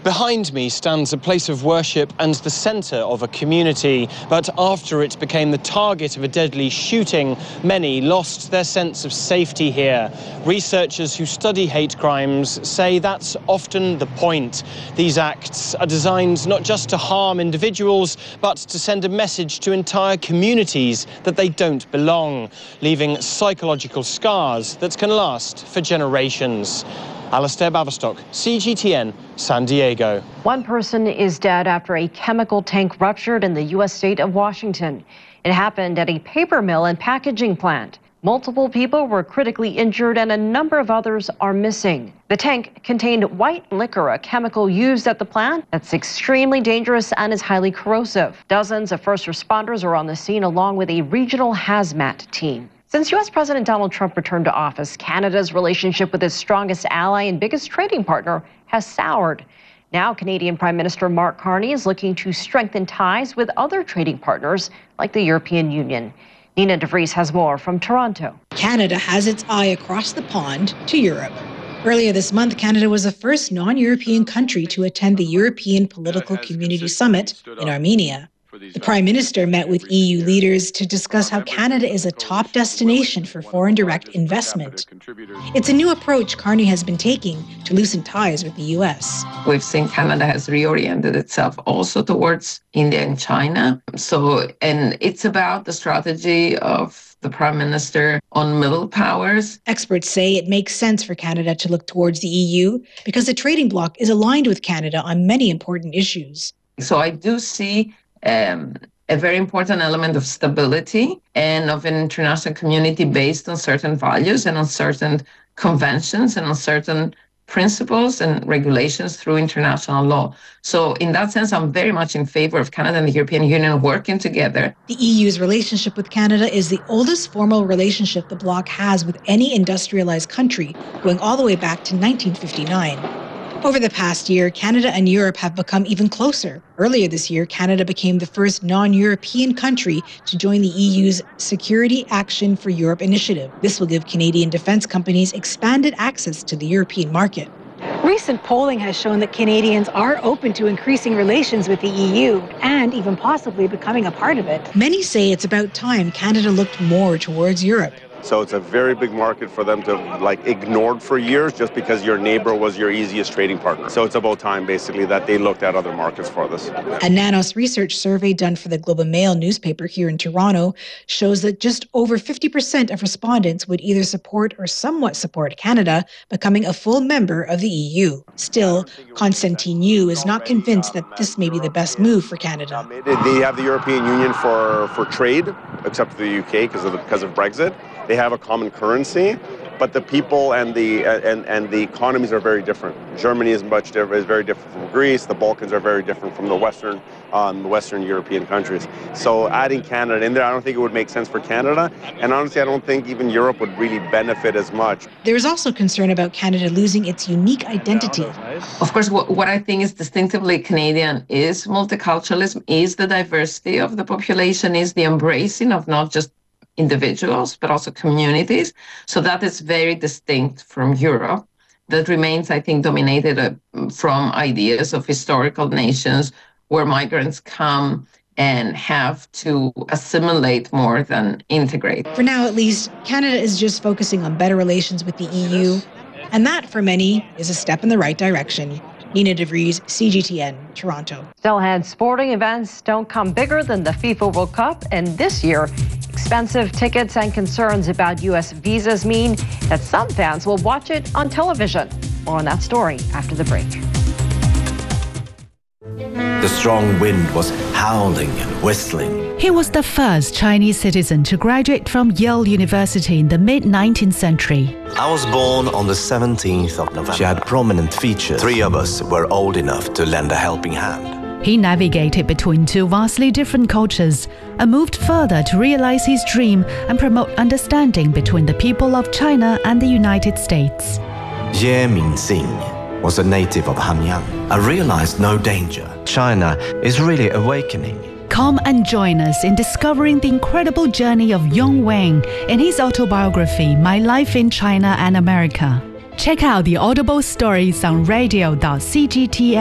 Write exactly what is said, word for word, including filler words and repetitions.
Behind me stands a place of worship and the centre of a community, but after it became the target of a deadly shooting, many lost their sense of safety here. Researchers who study hate crimes say that's often the point. These acts are designed not just to harm individuals, but to send a message to entire communities that they don't belong, leaving psychological scars that can last for generations. Alistair Baverstock, C G T N, San Diego. One person is dead after a chemical tank ruptured in the U S state of Washington. It happened at a paper mill and packaging plant. Multiple people were critically injured and a number of others are missing. The tank contained white liquor, a chemical used at the plant that's extremely dangerous and is highly corrosive. Dozens of first responders are on the scene along with a regional hazmat team. Since U S President Donald Trump returned to office, Canada's relationship with its strongest ally and biggest trading partner has soured. Now, Canadian Prime Minister Mark Carney is looking to strengthen ties with other trading partners like the European Union. Nina DeVries has more from Toronto. Canada has its eye across the pond to Europe. Earlier this month, Canada was the first non-European country to attend the European Political Community Summit in Armenia. The Prime Minister met with E U leaders to discuss how Canada is a top destination for foreign direct investment. It's a new approach Carney has been taking to loosen ties with the U S. We've seen Canada has reoriented itself also towards India and China. So, and it's about the strategy of the Prime Minister on middle powers. Experts say it makes sense for Canada to look towards the E U because the trading bloc is aligned with Canada on many important issues. So I do see Um, a very important element of stability and of an international community based on certain values and on certain conventions and on certain principles and regulations through international law. So in that sense, I'm very much in favor of Canada and the European Union working together. The E U's relationship with Canada is the oldest formal relationship the bloc has with any industrialized country, going all the way back to nineteen fifty-nine. Over the past year, Canada and Europe have become even closer. Earlier this year, Canada became the first non-European country to join the E U's Security Action for Europe initiative. This will give Canadian defense companies expanded access to the European market. Recent polling has shown that Canadians are open to increasing relations with the E U and even possibly becoming a part of it. Many say it's about time Canada looked more towards Europe. So it's a very big market for them to like ignored for years just because your neighbor was your easiest trading partner. So it's about time basically that they looked at other markets for this. A Nanos research survey done for the Globe and Mail newspaper here in Toronto shows that just over fifty percent of respondents would either support or somewhat support Canada becoming a full member of the E U. Still, Constantine Yu is not convinced that this may be the best move for Canada. They have the European Union for, for trade, except for the U K because of, the, because of Brexit. They have a common currency, but the people and the and, and the economies are very different. Germany is much different, is very different from Greece. The Balkans are very different from the Western um, Western European countries. So adding Canada in there, I don't think it would make sense for Canada. And honestly, I don't think even Europe would really benefit as much. There is also concern about Canada losing its unique identity. Of course, what, what I think is distinctively Canadian is multiculturalism, is the diversity of the population, is the embracing of not just individuals, but also communities. So that is very distinct from Europe. That remains, I think, dominated uh, from ideas of historical nations where migrants come and have to assimilate more than integrate. For now, at least, Canada is just focusing on better relations with the E U. And that, for many, is a step in the right direction. Nina DeVries, C G T N, Toronto. Still ahead, sporting events don't come bigger than the FIFA World Cup, and this year, expensive tickets and concerns about U S visas mean that some fans will watch it on television. More on that story after the break. The strong wind was howling and whistling. He was the first Chinese citizen to graduate from Yale University in the mid-nineteenth century. I was born on the seventeenth of November. She had prominent features. Three of us were old enough to lend a helping hand. He navigated between two vastly different cultures and moved further to realize his dream and promote understanding between the people of China and the United States. Ye Mingxing was a native of Hanyang. I realized no danger. China is really awakening. Come and join us in discovering the incredible journey of Yong Wang in his autobiography, My Life in China and America. Check out the Audible stories on radio dot c g t n